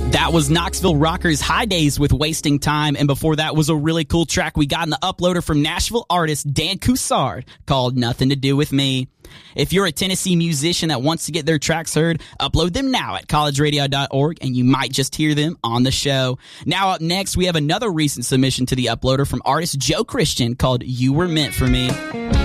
That was Knoxville Rockers' High Days with Wasting Time, and before that was a really cool track we got in the uploader from Nashville artist Dan Coussard called Nothing to Do with Me. If you're a Tennessee musician that wants to get their tracks heard, upload them now at collegeradio.org, and you might just hear them on the show. Now up next, we have another recent submission to the uploader from artist Joe Christian called You Were Meant for Me.